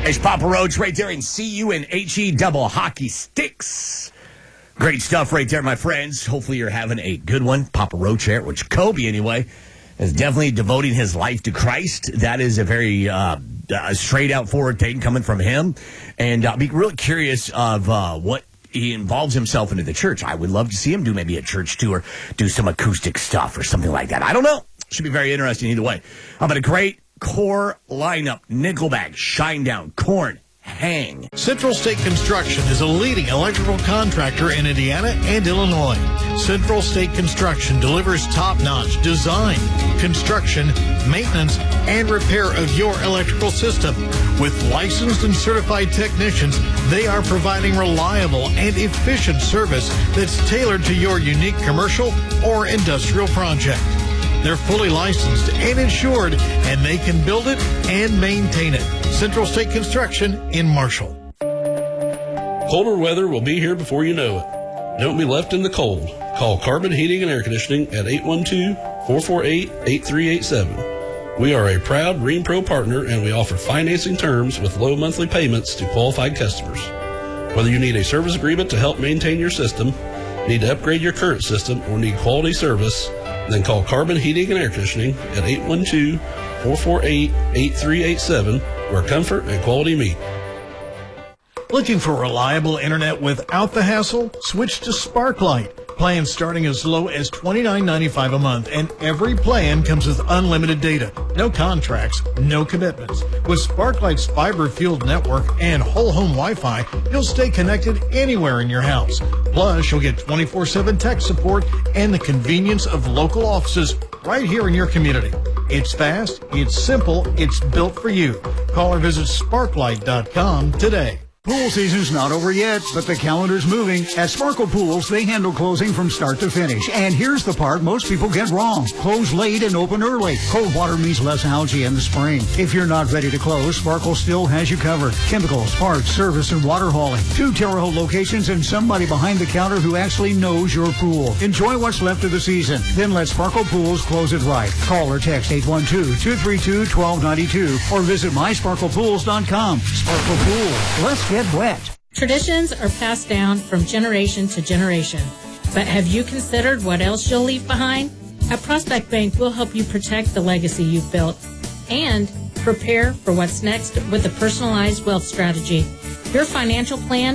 It's Papa Roach right there in CUNHE double hockey sticks. Great stuff right there, my friends. Hopefully you're having a good one. Papa Roach here, which Kobe, anyway, is definitely devoting his life to Christ. That is a very straight out forward thing coming from him. And I'll be really curious of what he involves himself into the church. I would love to see him do maybe a church tour, do some acoustic stuff or something like that. I don't know. Should be very interesting either way. How about a great core lineup? Nickelback, Shinedown, Korn, Hang. Central State Construction is a leading electrical contractor in Indiana and Illinois. Central State Construction delivers top-notch design, construction, maintenance, and repair of your electrical system. With licensed and certified technicians, they are providing reliable and efficient service that's tailored to your unique commercial or industrial project. They're fully licensed and insured, and they can build it and maintain it. Central State Construction in Marshall. Colder weather will be here before you know it. Don't be left in the cold. Call Carbon Heating and Air Conditioning at 812-448-8387. We are a proud Green Pro partner, and we offer financing terms with low monthly payments to qualified customers. Whether you need a service agreement to help maintain your system, need to upgrade your current system, or need quality service, then call Carbon Heating and Air Conditioning at 812-448-8387, where comfort and quality meet. Looking for reliable internet without the hassle? Switch to Sparklight. Plans starting as low as $29.95 a month, and every plan comes with unlimited data. No contracts, no commitments. With Sparklight's fiber-fueled network and whole home Wi-Fi, you'll stay connected anywhere in your house. Plus, you'll get 24/7 tech support and the convenience of local offices right here in your community. It's fast, it's simple, it's built for you. Call or visit sparklight.com today. Pool season's not over yet, but the calendar's moving. At Sparkle Pools, they handle closing from start to finish. And here's the part most people get wrong. Close late and open early. Cold water means less algae in the spring. If you're not ready to close, Sparkle still has you covered. Chemicals, parts, service, and water hauling. 2 Terre Haute locations and somebody behind the counter who actually knows your pool. Enjoy what's left of the season. Then let Sparkle Pools close it right. Call or text 812-232-1292 or visit mysparklepools.com. Sparkle Pools. Let's get wet. Traditions are passed down from generation to generation. But have you considered what else you'll leave behind? At Prospect Bank, we'll help you protect the legacy you've built and prepare for what's next with a personalized wealth strategy. Your financial plan